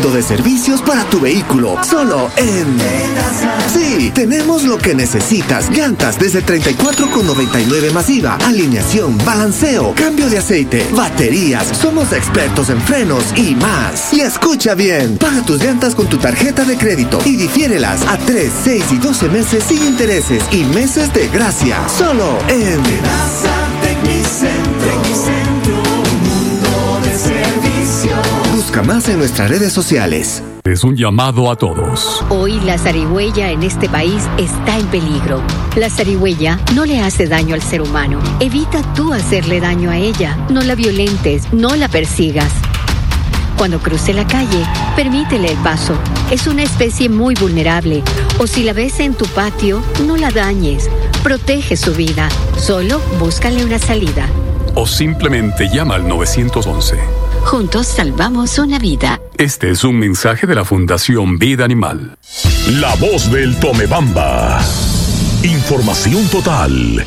surtimiento de servicios para tu vehículo, solo en Medasa. Sí, tenemos lo que necesitas. Llantas desde 34,99 masiva, alineación, balanceo, cambio de aceite, baterías. Somos expertos en frenos y más. Y escucha bien, paga tus llantas con tu tarjeta de crédito y difiérelas a 3, 6 y 12 meses sin intereses y meses de gracia. Solo en Medasa Tecnicentro, mundo de servicio. Busca más en nuestras redes sociales. Es un llamado a todos. Hoy la zarigüeya en este país está en peligro. La zarigüeya no le hace daño al ser humano. Evita tú hacerle daño a ella. No la violentes, no la persigas. Cuando cruce la calle, permítele el paso. Es una especie muy vulnerable. O si la ves en tu patio, no la dañes. Protege su vida. Solo búscale una salida. O simplemente llama al 911. Juntos salvamos una vida. Este es un mensaje de la Fundación Vida Animal. La voz del Tomebamba. Información total.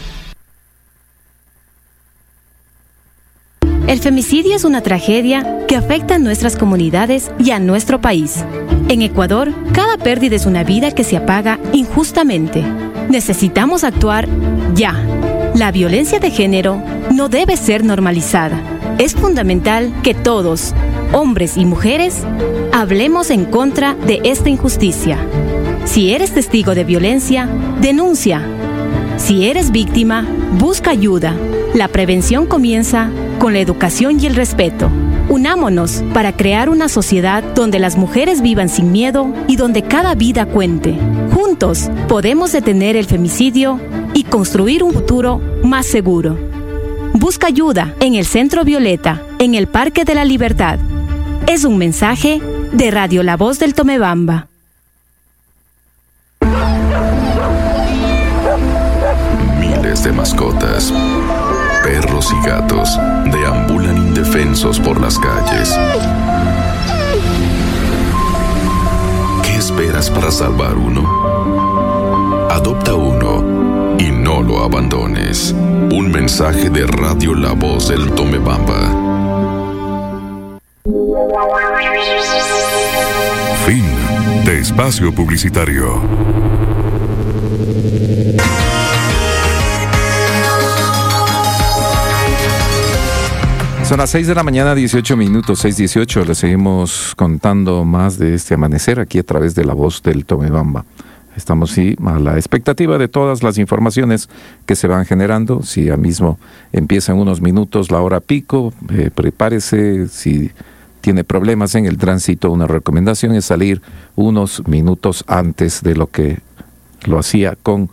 El femicidio es una tragedia que afecta a nuestras comunidades y a nuestro país. En Ecuador, cada pérdida es una vida que se apaga injustamente. Necesitamos actuar ya. La violencia de género no debe ser normalizada. Es fundamental que todos, hombres y mujeres, hablemos en contra de esta injusticia. Si eres testigo de violencia, denuncia. Si eres víctima, busca ayuda. La prevención comienza con la educación y el respeto. Unámonos para crear una sociedad donde las mujeres vivan sin miedo y donde cada vida cuente. Juntos podemos detener el femicidio y construir un futuro más seguro. Busca ayuda en el Centro Violeta, en el Parque de la Libertad. Es un mensaje de Radio La Voz del Tomebamba. Miles de mascotas, perros y gatos, deambulan indefensos por las calles. ¿Qué esperas para salvar uno? Adopta uno y no lo abandones. Un mensaje de Radio La Voz del Tomebamba. Fin de espacio publicitario. Son las 6 de la mañana, 18 minutos, 6:18. Les seguimos contando más de este amanecer aquí a través de La Voz del Tomebamba. Estamos, sí, a la expectativa de todas las informaciones que se van generando. Si ya mismo empieza en unos minutos la hora pico, prepárese. Si tiene problemas en el tránsito, una recomendación es salir unos minutos antes de lo que lo hacía con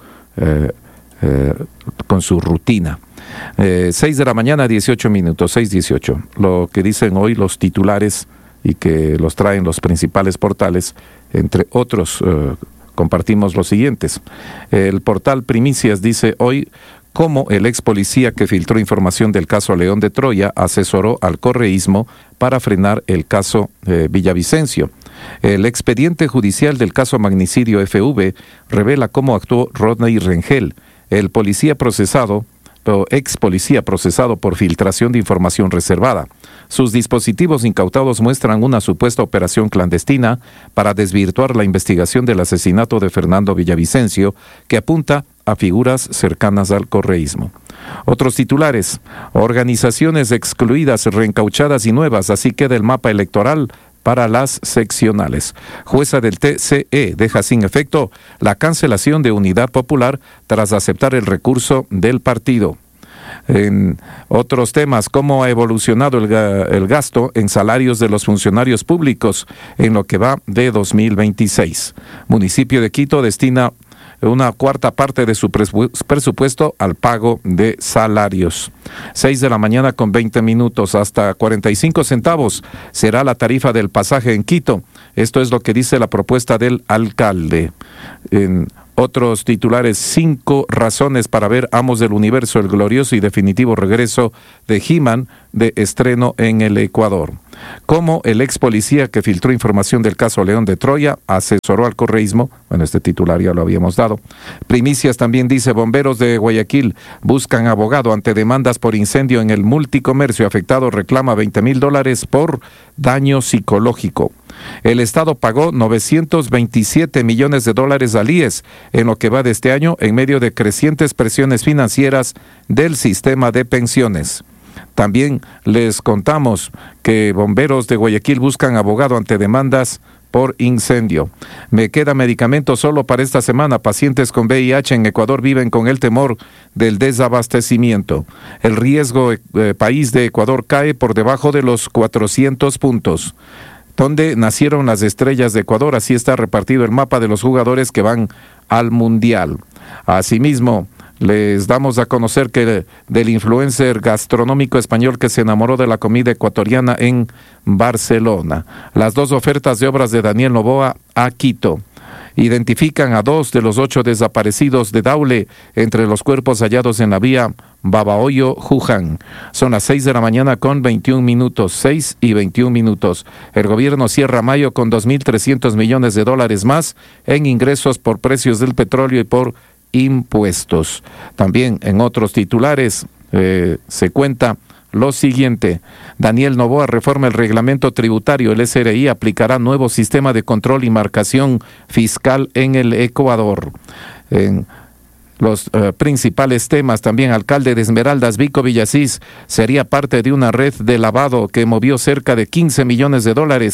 su rutina. 6 de la mañana, 18 minutos, 6:18. Lo que dicen hoy los titulares y que los traen los principales portales, entre otros, compartimos los siguientes. El portal Primicias dice hoy cómo el ex policía que filtró información del caso León de Troya asesoró al correísmo para frenar el caso Villavicencio. El expediente judicial del caso magnicidio FV revela cómo actuó Rodney Rengel, el policía procesado o ex policía procesado por filtración de información reservada. Sus dispositivos incautados muestran una supuesta operación clandestina para desvirtuar la investigación del asesinato de Fernando Villavicencio, que apunta a figuras cercanas al correísmo. Otros titulares: organizaciones excluidas, reencauchadas y nuevas, así queda el mapa electoral para las seccionales. Jueza del TCE deja sin efecto la cancelación de Unidad Popular tras aceptar el recurso del partido. En otros temas, cómo ha evolucionado el gasto en salarios de los funcionarios públicos en lo que va de 2026. Municipio de Quito destina una cuarta parte de su presupuesto al pago de salarios. 6 de la mañana con 20 minutos, hasta 45 centavos será la tarifa del pasaje en Quito. Esto es lo que dice la propuesta del alcalde. En otros titulares, 5 razones para ver Amos del Universo, el glorioso y definitivo regreso de He-Man, de estreno en el Ecuador. Cómo el ex policía que filtró información del caso León de Troya asesoró al correísmo. Bueno, este titular ya lo habíamos dado. Primicias también dice: bomberos de Guayaquil buscan abogado ante demandas por incendio en el multicomercio. Afectado reclama $20,000 por daño psicológico. El Estado pagó $927 millones al IES en lo que va de este año en medio de crecientes presiones financieras del sistema de pensiones. También les contamos que bomberos de Guayaquil buscan abogado ante demandas por incendio. Me queda medicamento solo para esta semana. Pacientes con VIH en Ecuador viven con el temor del desabastecimiento. El riesgo país de Ecuador cae por debajo de los 400 puntos. Donde nacieron las estrellas de Ecuador, así está repartido el mapa de los jugadores que van al Mundial. Asimismo, les damos a conocer que del influencer gastronómico español que se enamoró de la comida ecuatoriana en Barcelona. Las 2 ofertas de obras de Daniel Noboa a Quito. Identifican a 2 de los 8 desaparecidos de Daule entre los cuerpos hallados en la vía Babahoyo-Juján. Son las 6 de la mañana con 21 minutos, 6 y 21 minutos. El gobierno cierra mayo con $2,300 millones más en ingresos por precios del petróleo y por impuestos. También en otros titulares se cuenta lo siguiente: Daniel Noboa reforma el reglamento tributario. El SRI aplicará nuevo sistema de control y marcación fiscal en el Ecuador. En los principales temas también: alcalde de Esmeraldas, Vico Villasís, sería parte de una red de lavado que movió cerca de $15 millones,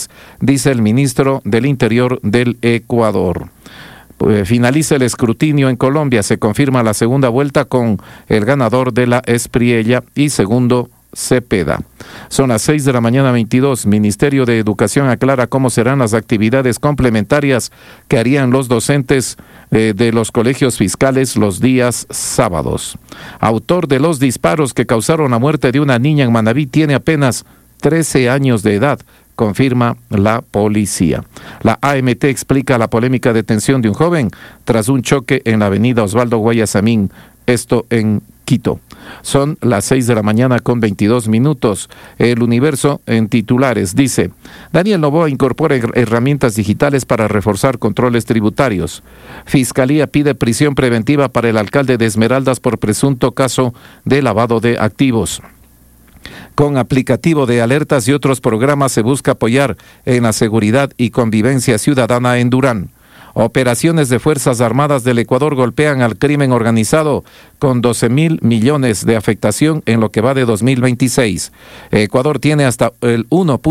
dice el ministro del Interior del Ecuador. Finaliza el escrutinio en Colombia, se confirma la segunda vuelta con el ganador de la Espriella y segundo Cepeda. Son las 6 de la mañana 22. Ministerio de Educación aclara cómo serán las actividades complementarias que harían los docentes de los colegios fiscales los días sábados. Autor de los disparos que causaron la muerte de una niña en Manabí tiene apenas 13 años de edad, confirma la policía. La AMT explica la polémica detención de un joven tras un choque en la avenida Osvaldo Guayasamín, esto en Quito. Son las 6 de la mañana con 22 minutos. El Universo en titulares dice: Daniel Noboa incorpora herramientas digitales para reforzar controles tributarios. Fiscalía pide prisión preventiva para el alcalde de Esmeraldas por presunto caso de lavado de activos. Con aplicativo de alertas y otros programas se busca apoyar en la seguridad y convivencia ciudadana en Durán. Operaciones de Fuerzas Armadas del Ecuador golpean al crimen organizado con 12,000 millones de afectación en lo que va de 2026. Ecuador tiene hasta el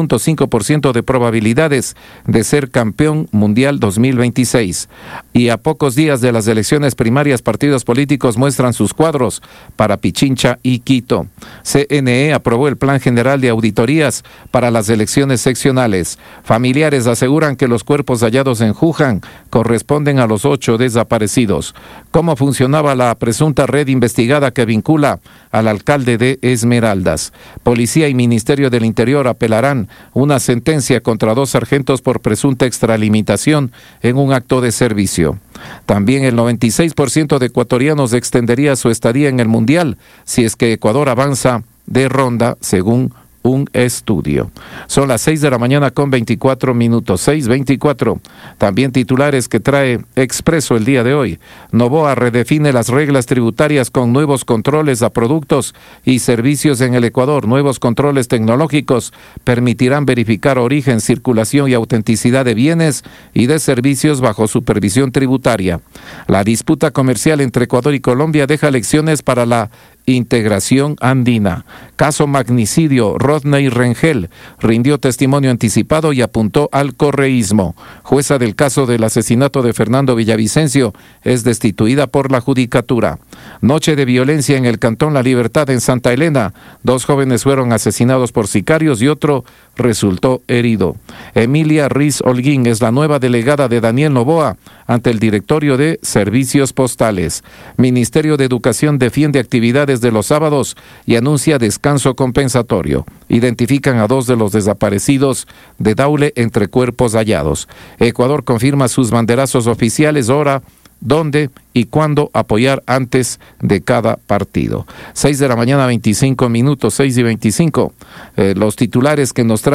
1.5% de probabilidades de ser campeón mundial 2026. Y a pocos días de las elecciones primarias, partidos políticos muestran sus cuadros para Pichincha y Quito. CNE aprobó el Plan General de Auditorías para las elecciones seccionales. Familiares aseguran que los cuerpos hallados en Juján corresponden a los 8 desaparecidos. ¿Cómo funcionaba la presunta red investigada que vincula al alcalde de Esmeraldas? Policía y Ministerio del Interior apelarán una sentencia contra 2 sargentos por presunta extralimitación en un acto de servicio. También el 96% de ecuatorianos extendería su estadía en el Mundial si es que Ecuador avanza de ronda, según un estudio. Son las 6 de la mañana con 24 minutos, 6:24. También titulares que trae Expreso el día de hoy. Noboa redefine las reglas tributarias con nuevos controles a productos y servicios en el Ecuador. Nuevos controles tecnológicos permitirán verificar origen, circulación y autenticidad de bienes y de servicios bajo supervisión tributaria. La disputa comercial entre Ecuador y Colombia deja lecciones para la integración andina. Caso magnicidio: Rodney Rengel rindió testimonio anticipado y apuntó al correísmo. Jueza del caso del asesinato de Fernando Villavicencio es destituida por la judicatura. Noche de violencia en el Cantón La Libertad en Santa Elena. 2 jóvenes fueron asesinados por sicarios y otro resultó herido. Emilia Riz Holguín es la nueva delegada de Daniel Noboa ante el Directorio de Servicios Postales. Ministerio de Educación defiende actividades de los sábados y anuncia descanso compensatorio. Identifican a 2 de los desaparecidos de Daule entre cuerpos hallados. Ecuador confirma sus banderazos oficiales, hora, dónde y cuándo apoyar antes de cada partido. 6 de la mañana 25 minutos, 6:25. Los titulares que nos trae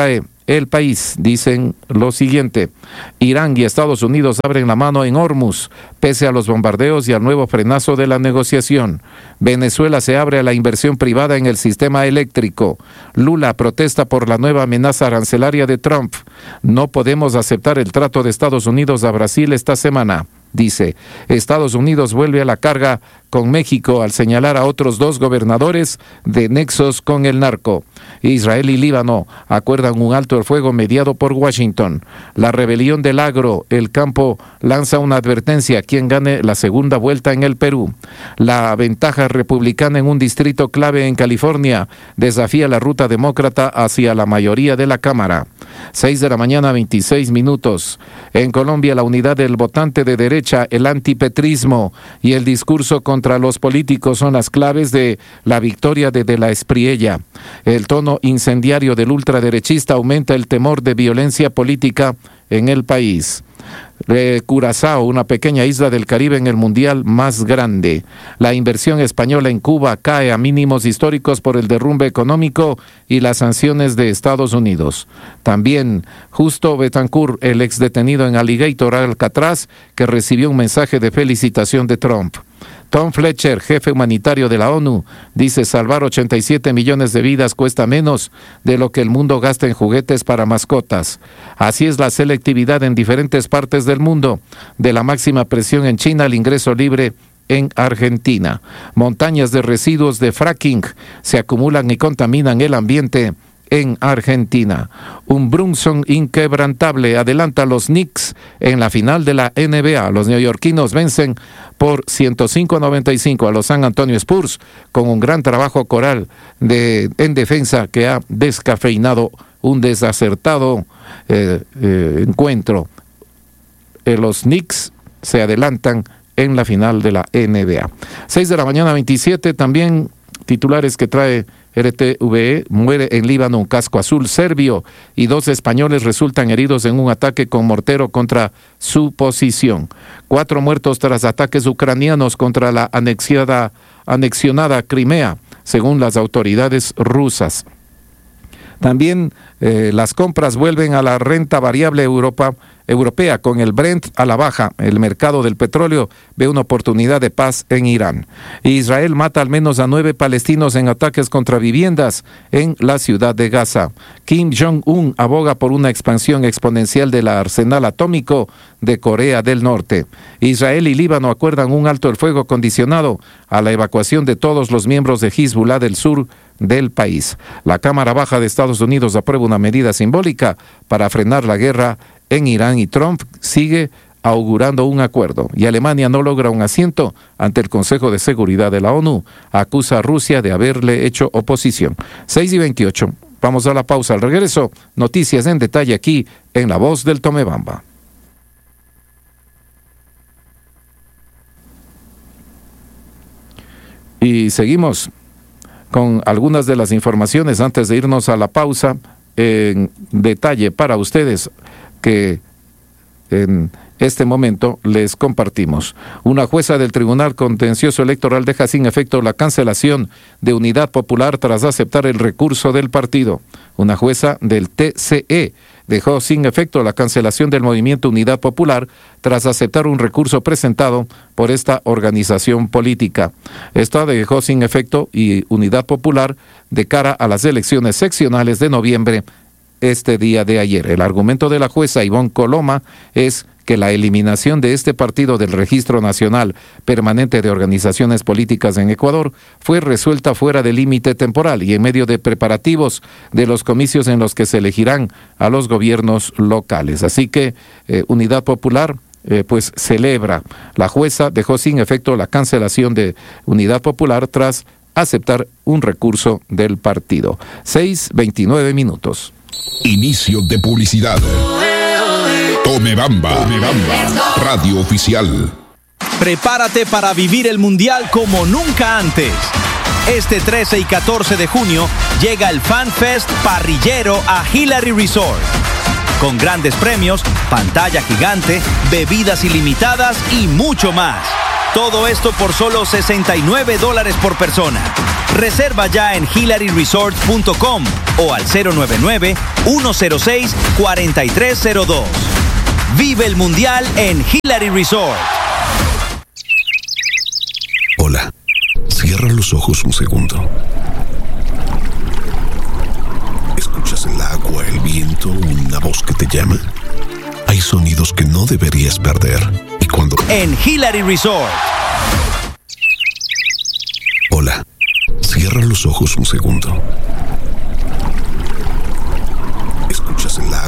El País dicen lo siguiente: Irán y Estados Unidos abren la mano en Hormuz, pese a los bombardeos y al nuevo frenazo de la negociación. Venezuela se abre a la inversión privada en el sistema eléctrico. Lula protesta por la nueva amenaza arancelaria de Trump. No podemos aceptar el trato de Estados Unidos a Brasil esta semana. Dice, Estados Unidos vuelve a la carga con México al señalar a otros 2 gobernadores de nexos con el narco. Israel y Líbano acuerdan un alto el fuego mediado por Washington. La rebelión del agro, el campo, lanza una advertencia a quien gane la segunda vuelta en el Perú. La ventaja republicana en un distrito clave en California desafía la ruta demócrata hacia la mayoría de la Cámara. 6:26 a.m. En Colombia, la unidad del votante de derecha, el antipetrismo y el discurso contra los políticos son las claves de la victoria de la Espriella. El tono incendiario del ultraderechista aumenta el temor de violencia política en el país. Curazao, una pequeña isla del Caribe en el mundial más grande. La inversión española en Cuba cae a mínimos históricos por el derrumbe económico y las sanciones de Estados Unidos. También Justo Betancourt, el ex detenido en Alligator, Alcatraz, que recibió un mensaje de felicitación de Trump. Tom Fletcher, jefe humanitario de la ONU, dice: salvar 87 millones de vidas cuesta menos de lo que el mundo gasta en juguetes para mascotas. Así es la selectividad en diferentes partes del mundo, de la máxima presión en China al ingreso libre en Argentina. Montañas de residuos de fracking se acumulan y contaminan el ambiente en Argentina. Un Brunson inquebrantable adelanta a los Knicks en la final de la NBA. Los neoyorquinos vencen por 105-95 a los San Antonio Spurs con un gran trabajo coral en defensa que ha descafeinado un desacertado encuentro. Los Knicks se adelantan en la final de la NBA. 6:27 a.m. También titulares que trae RTVE: muere en Líbano un casco azul serbio y 2 españoles resultan heridos en un ataque con mortero contra su posición. 4 muertos tras ataques ucranianos contra la anexionada Crimea, según las autoridades rusas. También las compras vuelven a la renta variable europea con el Brent a la baja. El mercado del petróleo ve una oportunidad de paz en Irán. Israel mata al menos a 9 palestinos en ataques contra viviendas en la ciudad de Gaza. Kim Jong-un aboga por una expansión exponencial del arsenal atómico de Corea del Norte. Israel y Líbano acuerdan un alto el fuego condicionado a la evacuación de todos los miembros de Hezbollah del sur del país. La Cámara Baja de Estados Unidos aprueba una medida simbólica para frenar la guerra en Irán y Trump sigue augurando un acuerdo. Y Alemania no logra un asiento ante el Consejo de Seguridad de la ONU. Acusa a Rusia de haberle hecho oposición. 6:28. Vamos a la pausa. Al regreso, noticias en detalle aquí en La Voz del Tomebamba. Y seguimos con algunas de las informaciones antes de irnos a la pausa en detalle para ustedes que en este momento les compartimos. Una jueza del Tribunal Contencioso Electoral deja sin efecto la cancelación de Unidad Popular tras aceptar el recurso del partido. Una jueza del TCE dejó sin efecto la cancelación del Movimiento Unidad Popular tras aceptar un recurso presentado por esta organización política. Esta dejó sin efecto y Unidad Popular de cara a las elecciones seccionales de noviembre este día de ayer. El argumento de la jueza Ivonne Coloma es que la eliminación de este partido del Registro Nacional Permanente de Organizaciones Políticas en Ecuador fue resuelta fuera del límite temporal y en medio de preparativos de los comicios en los que se elegirán a los gobiernos locales. Así que Unidad Popular pues celebra. La jueza dejó sin efecto la cancelación de Unidad Popular tras aceptar un recurso del partido. 6:29. Inicio de publicidad. Tomebamba, radio oficial. Prepárate para vivir el Mundial como nunca antes. Este 13 y 14 de junio llega el Fan Fest parrillero a Hillary Resort. Con grandes premios, pantalla gigante, bebidas ilimitadas y mucho más. Todo esto por solo $69 por persona. Reserva ya en hillaryresort.com o al 099-106-4302. Vive el Mundial en Hillary Resort. Hola. Cierra los ojos un segundo. ¿Escuchas el agua, el viento, una voz que te llama? Hay sonidos que no deberías perder. Y cuando... En Hillary Resort. Hola. Cierra los ojos un segundo. ¿Escuchas el agua?